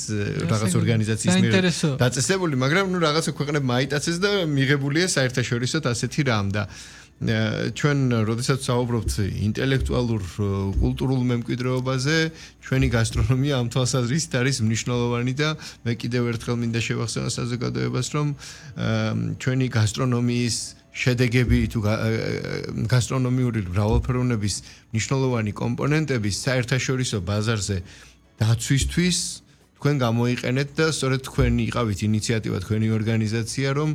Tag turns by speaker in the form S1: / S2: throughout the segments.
S1: რაღაც ორგანიზაციის მიერ დაწესებული, მაგრამ ნუ რაღაცა ქვეყნებმა აიტაცეს და მიღებულია საერთაშორისოდ ასეთი რამ და ჩვენ როდესაც საუბრობთ ინტელექტუალურ კულტურულ მემკვიდრეობაზე, ჩვენი გასტრონომია ამ თვალსაზრისით არის მნიშვნელოვანი და მე კიდევ ერთხელ მინდა შევახსენო საზოგადოებას, რომ ჩვენი გასტრონომიის შედეგები თუ გასტრონომიული მრავალფეროვნების მნიშვნელოვანი კომპონენტების საერთაშორისო ბაზარზე დაცვისთვის თქვენ გამოიყენეთ და სწორედ თქვენი იყავით ინიციატივა, თქვენი ორგანიზაცია, რომ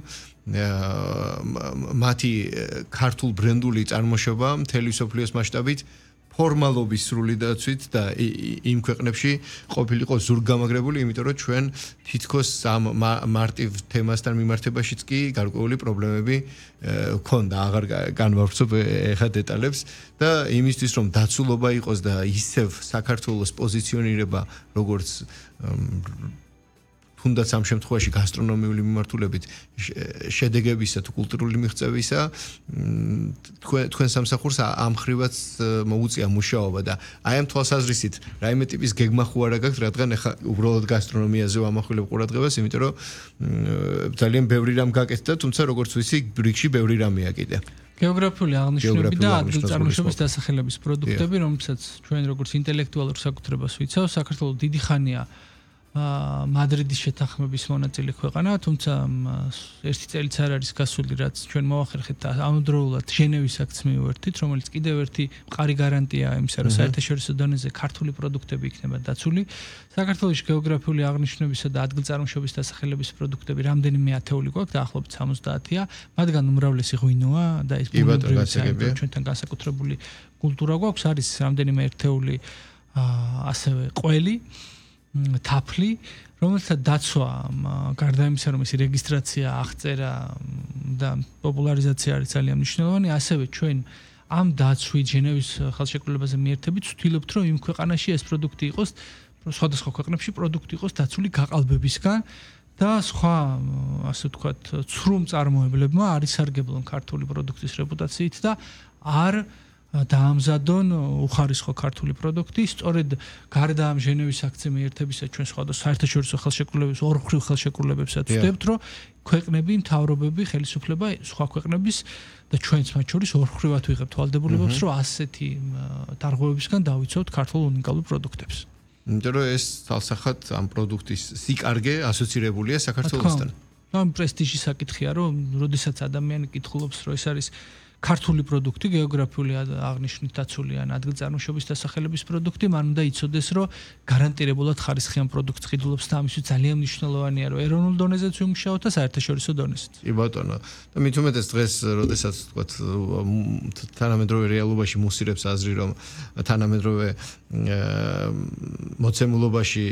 S1: მათი ქართულ ბრენდული წარმოშობა მთელი მსოფლიოს მასშტაბით ფორმალობის სრული დაცვით და იმ ქვეყნებში ყოფილიყო ზურგგამაგრებული, იმიტომ რომ ჩვენ თითქოს ამ მარტივ თემასთან მიმართებაშიც კი გარკვეული პრობლემები ქონდა, აღარ განვავრცობ ეხა დეტალებს და იმისთვის რომ დაცულობა იყოს და ისევ საქართველოს პოზიციონირება როგორც თუნდაც ამ შემთხვევაში გასტრონომიული მიმართულებით შედეგებისა თუ კულტურული მიღწევისა თქვენ სამსახურს ამ ხრივაც მოუწია მუშაობა და აი ამ თვალსაზრისით რაიმე ტიპის გეგმა ხო არა გაქვთ, რადგან ახლა უბრალოდ გასტრონომიაზე ვამახვილებ ყურადღებას, იმიტომ რომ ძალიან ბევრი რამ გაკეთდა, თუმცა როგორც ვიცი, ბრიგში ბევრი რამეა კიდე.
S2: გეოგრაფიული აღნიშვნები და ადგილწარმოშობის დასახელების პროდუქტები, რომელსაც ჩვენ როგორც ინტელექტუალურ საკუთრებას ვიცავ, საქართველოს დიდი ხანია მადრიდის შეთანხმების მონაწილე ქვეყანა, თუმცა ერთი წელიც არ არის გასული, რაც ჩვენ მოახერხეთ ამავდროულად ჟენევის აქტს მივერთით, რომელიც კიდევ ერთი მყარი გარანტია იმისა, რომ საერთაშორისო დონეზე ქართული პროდუქტები იქნება დაცული. საქართველოს გეოგრაფიული აღნიშვნებისა და ადგილწარმოშობის დასახელების პროდუქტები რამდენიმე ათეული გვაქვს, დაახლოებით 70-ია, მათგან უმრავლესი ღვინოა და ეს ბუნებრივი ჩვენთან განსაკუთრებული კულტურა გვაქვს, არის რამდენიმე ერთეული ასევე ყველი თაფლი, რომელსაც დაცვა გარდა იმისა, რომ ეს რეგისტრაცია, აღწერა და პოპულარიზაცია არის ძალიან მნიშვნელოვანი, ასევე ჩვენ ამ დაცვით ჟენევის ხელშეკრულებაზე მიერთებით ვთვლით, რომ იმ ქვეყანაში ეს პროდუქტი იყოს, სხვადასხვა ქვეყნებში პროდუქტი იყოს დაცული გაყალბებისგან და სხვა, ასე ვთქვათ, ცრუ მწარმოებლებმა არის სარგებლონ ქართული პროდუქტის რეპუტაციით და არ დაამზადონ უხარისხო ქართული პროდუქტი, სწორედ გარდა ამ ჟენევის აქტზე მიერთებისა ჩვენ სხვადასხვა საერთაშორისო ხელშეკრულებებს, ორმხრივ ხელშეკრულებებსაც ვხვდებით, რომ ქვეყნები, მთავრობები, ხელისუფლება სხვა ქვეყნების და ჩვენც მათ შორის ორმხრივად ვიღებთ ვალდებულებებს, რომ ასეთი დარღვევებისგან დავიცავთ ქართულ უნიკალურ პროდუქტებს.
S1: იმიტომ რომ ეს თალსახად ამ პროდუქტის სიკარგე ასოცირებულია საქართველოსთან.
S2: ამ პრესტიჟის საკითხია, რომ როდესაც ადამიანი კითხულობს, რომ ეს არის ქართული პროდუქტი, გეოგრაფიული აღნიშვნით დაცული ან ადგილწარმოშობის დასახელების პროდუქტი, მან უნდა იცოდეს, რომ გარანტირებულად ხარისხიან პროდუქტს ყიდულობს და ამისთვის ძალიან მნიშვნელოვანია, რომ ეროვნულ დონეზეც ვიმუშაოთ და საერთაშორისო დონეზეც.
S1: კი ბატონო. და მით უმეტეს დღეს, როდესაც ვთქვათ, თანამედროვე რეალობაში მუსირებს აზრი, რომ თანამედროვე მოცემულობაში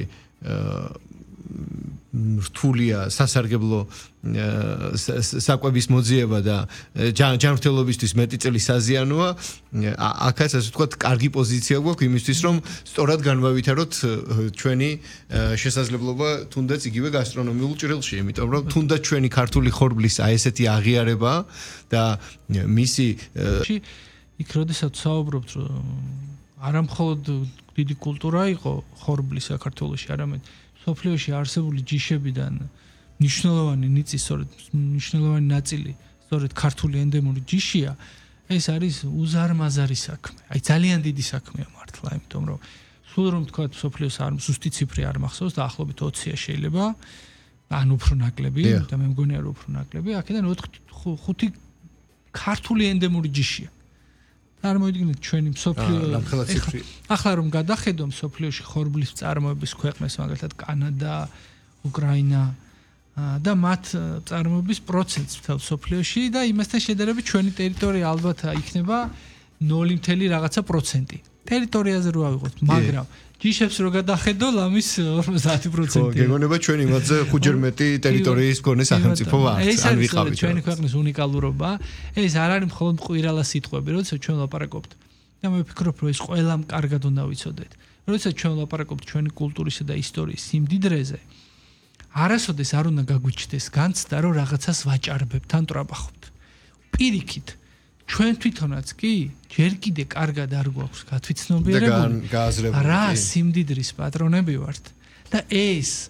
S1: რთულია სასარგებლო საკვების მოძიება და ჯანმრთელობისთვის მეტი წელი საზიანოა, აქაც ასე ვთქვათ, კარგი პოზიცია გვაქვს იმისთვის, რომ სწორად განვავითაროთ ჩვენი შესაძლებლობა თუნდაც იგივე გასტრონომიულ ჭრილში, იმიტომ რომ თუნდაც ჩვენი ქართული ხორბლის აი ესეთი აღიარება და მისი
S2: იქ როდესაც საუბრობთ, რომ არა მხოლოდ დიდი კულტურა იყო ხორბლის საქართველოში, არამედ სოფლიოში არსებული ჯიშებიდან მნიშვნელოვანი ნიწი, სწორედ მნიშვნელოვანი ნაწილი, სწორედ ქართული ენდემური ჯიშია, ეს არის უზარმაზარი საქმე. აი ძალიან დიდი საქმეა მართლა, იმიტომ რომ სულ რომ თქვათ სოფლიოს არ ზუსტი ციფრი არ მახსოვს, დაახლოებით 20-ია შეიძლება, ან უფრო ნაკლები, და მე მგონია რომ უფრო ნაკლები, აქედან 4-5 ქართული ენდემური ჯიშია. წარმოიდგინეთ ჩვენი მსოფლიო ახლა რომ გადახედო მსოფლიოში ხორბლის წარმოების ქვეყნებს, მაგალითად კანადა, უკრაინა და მათ წარმოების პროცენტს მთელ მსოფლიოში და იმასთან შედარებით ჩვენი ტერიტორია ალბათ იქნება 0 რაღაცა პროცენტი. ტერიტორიაზე რო ავიღოთ, მაგრამ ჯიშებს რო გადახედო, ლამის 50%.
S1: გეგონება ჩვენ იმაზე ხუჯერ მეტი ტერიტორიის მქონე სახელმწიფო ვართ, ან ვიყავით.
S2: ჩვენი ქვეყნის უნიკალურობა, ეს არ არის მხოლოდ მყირალა სიტყვები, როდესაც ჩვენ ლაპარაკობთ. და მე ვფიქრობ, რომ ეს ყველამ კარგად უნდა ვიცოდეთ. როდესაც ჩვენ ლაპარაკობთ ჩვენი კულტურისა და ისტორიის სიმდიდრეზე, არასოდეს არ უნდა გაგვიჩნდეს განცდა, რომ რაღაცას ვაჭარბებთ ან ტრაბახობთ. პირიქით ჩვენ თვითონაც კი ჯერ კიდე კარგად არ გვაქვს გათვითცნობიერებული რა სიმდიდრის პატრონები ვართ და ეს